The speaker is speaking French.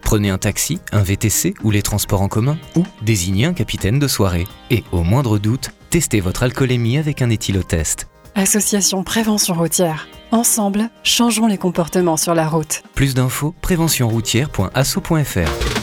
Prenez un taxi, un VTC ou les transports en commun, ou désignez un capitaine de soirée. Et au moindre doute, testez votre alcoolémie avec un éthylotest. Association Prévention Routière. Ensemble, changeons les comportements sur la route. Plus d'infos, préventionroutière.asso.fr.